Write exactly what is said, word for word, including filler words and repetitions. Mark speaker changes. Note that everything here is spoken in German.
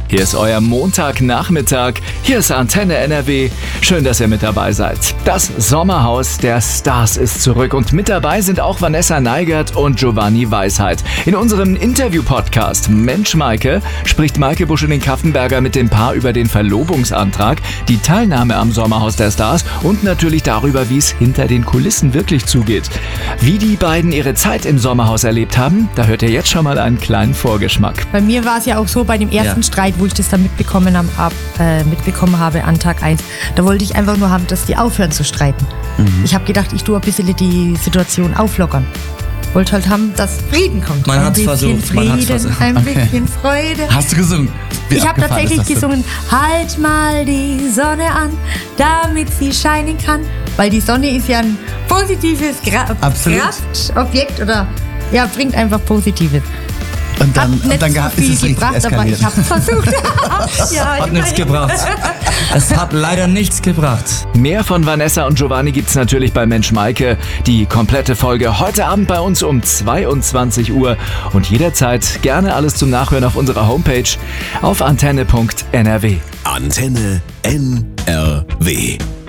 Speaker 1: Hier ist euer Montagnachmittag. Hier ist Antenne N R W. Schön, dass ihr mit dabei seid. Das Sommerhaus der Stars ist zurück und mit dabei sind auch Vanessa Neigert und Giovanni Weisheit. In unserem Interview-Podcast Mensch Maike spricht Maike Buschelin-Kaffenberger mit dem Paar über den Verlobungsantrag, die Teilnahme am Sommerhaus der Stars und natürlich darüber, wie es hinter den Kulissen wirklich zugeht. Wie die beiden ihre Zeit im Sommerhaus erlebt haben, da hört ihr jetzt schon mal einen kleinen Vorgeschmack.
Speaker 2: Bei mir war es ja auch so, bei dem ersten ja. Streit, wo ich das dann mitbekommen, hab, äh, mitbekommen habe an Tag eins, da wollte ich einfach nur haben, dass die aufhören zu streiten. Mhm. Ich habe gedacht, ich tue ein bisschen die Situation auflockern. Wollte halt haben, dass Frieden kommt.
Speaker 3: Man hat es versucht.
Speaker 2: Frieden,
Speaker 3: man hat's versucht.
Speaker 2: Ein okay. bisschen Freude.
Speaker 3: Hast du gesungen?
Speaker 2: Wie ich habe tatsächlich gesungen, halt mal die Sonne an, damit sie scheinen kann. Weil die Sonne ist ja ein positives Gra- Kraftobjekt oder ja, bringt einfach Positives.
Speaker 3: Und dann,
Speaker 2: hat
Speaker 3: und dann
Speaker 2: so
Speaker 3: ist es richtig
Speaker 2: gebracht,
Speaker 3: eskaliert.
Speaker 2: aber ich habe es versucht. ja,
Speaker 3: hat nichts gebracht. Es hat leider nichts gebracht.
Speaker 1: Mehr von Vanessa und Giovanni gibt's natürlich bei Mensch Maike. Die komplette Folge heute Abend bei uns um zweiundzwanzig Uhr und jederzeit gerne alles zum Nachhören auf unserer Homepage auf antenne punkt n r w.
Speaker 4: Antenne N R W.